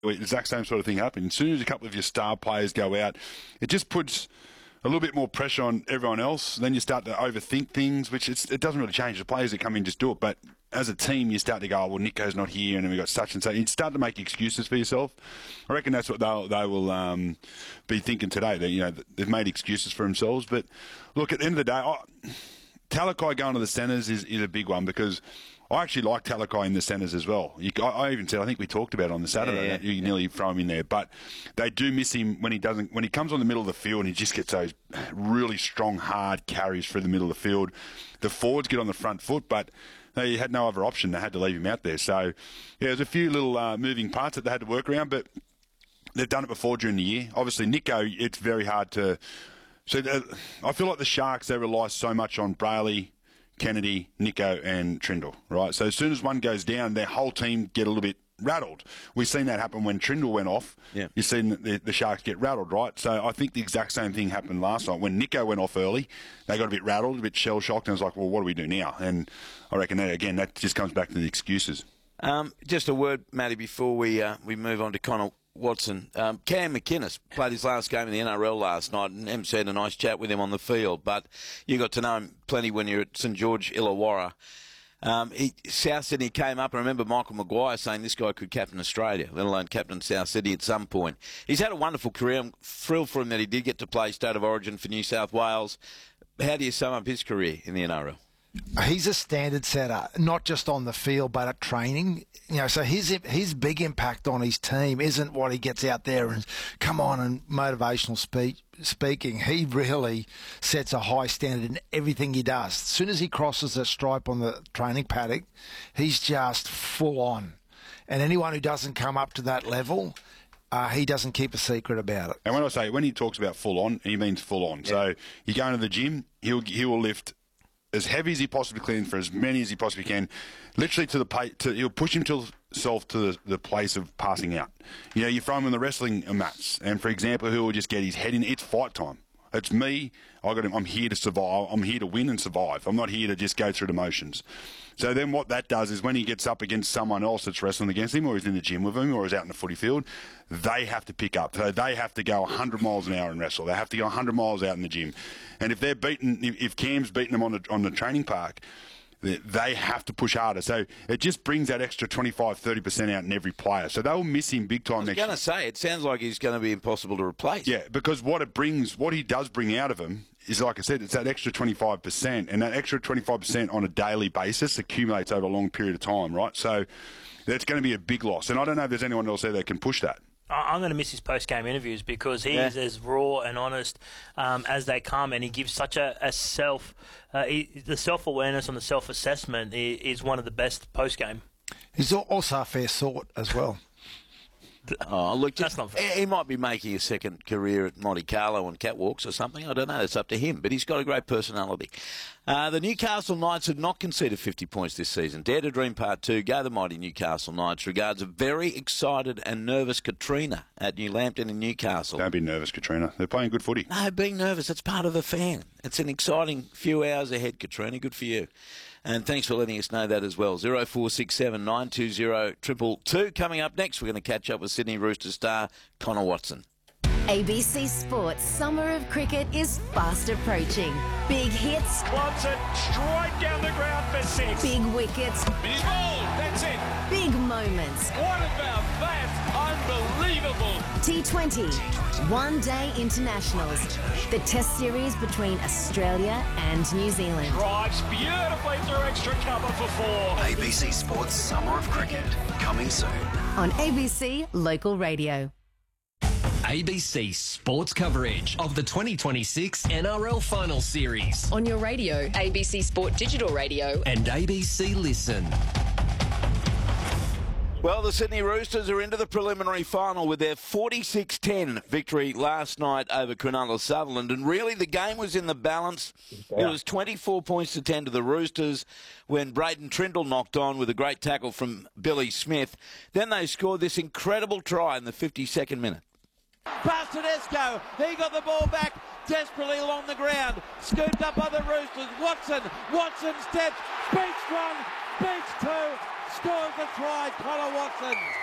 the exact same sort of thing happened. As soon as a couple of your star players go out, it just puts a little bit more pressure on everyone else. Then you start to overthink things, which it doesn't really change. The players that come in just do it. But as a team, you start to go, oh, well, Nico's not here, and then we've got such and such. You start to make excuses for yourself. I reckon that's what they will be thinking today. That they've made excuses for themselves. But look, at the end of the day, Talakai going to the centres is a big one, because I actually like Talakai in the centres as well. I even said, I think we talked about it on the Saturday, that you nearly throw him in there. But they do miss him when he comes on the middle of the field and he just gets those really strong, hard carries through the middle of the field. The forwards get on the front foot, but they had no other option. They had to leave him out there. So, there's a few little moving parts that they had to work around, but they've done it before during the year. Obviously, Nico, it's very hard to... So I feel like the Sharks, they rely so much on Brayley, Kennedy, Nico and Trindle, right? So as soon as one goes down, their whole team get a little bit rattled. We've seen that happen when Trindle went off. Yeah. You've seen the Sharks get rattled, right? So I think the exact same thing happened last night. When Nico went off early, they got a bit rattled, a bit shell-shocked, and it was like, well, what do we do now? And I reckon that just comes back to the excuses. Just a word, Matty, before we move on to Connor Watson. Cam McInnes played his last game in the NRL last night, and Em had a nice chat with him on the field, but you got to know him plenty when you're at St George Illawarra. South Sydney came up, and I remember Michael Maguire saying this guy could captain Australia, let alone captain South Sydney at some point. He's had a wonderful career. I'm thrilled for him that he did get to play State of Origin for New South Wales. How do you sum up his career in the NRL? He's a standard setter, not just on the field, but at training. So his big impact on his team isn't what he gets out there and come on and motivational speaking. He really sets a high standard in everything he does. As soon as he crosses that stripe on the training paddock, he's just full on. And anyone who doesn't come up to that level, he doesn't keep a secret about it. And when he talks about full on, he means full on. Yeah. So you go into the gym, he will lift as heavy as he possibly can for as many as he possibly can, literally he'll push himself to the place of passing out. You throw him in the wrestling mats, and for example, he will just get his head in. It's fight time. It's me. I'm here to survive. I'm here to win and survive. I'm not here to just go through the motions. So then what that does is when he gets up against someone else that's wrestling against him, or he's in the gym with him, or he's out in the footy field, they have to pick up. So they have to go 100 miles an hour and wrestle. They have to go 100 miles out in the gym. And if Cam's beating them on the training park, they have to push harder. So it just brings that extra 25-30% out in every player. So they'll miss him big time next year. I was going to say, it sounds like he's going to be impossible to replace. Yeah, because what he does bring out of him is, like I said, it's that extra 25%. And that extra 25% on a daily basis accumulates over a long period of time, right? So that's going to be a big loss. And I don't know if there's anyone else there that can push that. I'm going to miss his post-game interviews because he is as raw and honest as they come, and he gives such the self-awareness and the self-assessment is one of the best post-game. He's also a fair sort as well. Oh, look, he might be making a second career at Monte Carlo on catwalks or something. I don't know. It's up to him. But he's got a great personality. The Newcastle Knights have not conceded 50 points this season. Dare to Dream Part 2. Go the mighty Newcastle Knights. Regards a very excited and nervous Katrina at New Lambton in Newcastle. Don't be nervous, Katrina. They're playing good footy. No, being nervous, that's part of the fan. It's an exciting few hours ahead, Katrina. Good for you. And thanks for letting us know that as well. 0467 920 222. Coming up next, we're going to catch up with Sydney Roosters star Connor Watson. ABC Sports Summer of Cricket is fast approaching. Big hits. Watson straight down the ground for 6. Big wickets. He's bowled. That's it. Big moments. What about that? Unbelievable. T20. One-day internationals. The test series between Australia and New Zealand. Drives beautifully through extra cover for 4. ABC Sports Summer of Cricket. Coming soon. On ABC Local Radio. ABC Sports coverage of the 2026 NRL Final Series. On your radio, ABC Sport Digital Radio. And ABC Listen. Well, the Sydney Roosters are into the preliminary final with their 46-10 victory last night over Cronulla Sutherland. And really, the game was in the balance. It was 24 points to 10 to the Roosters when Braden Trindle knocked on with a great tackle from Billy Smith. Then they scored this incredible try in the 52nd minute. Pass to Tedesco. He got the ball back desperately along the ground. Scooped up by the Roosters. Watson steps. Beats one. Beats two. Scores the try. Connor Watson.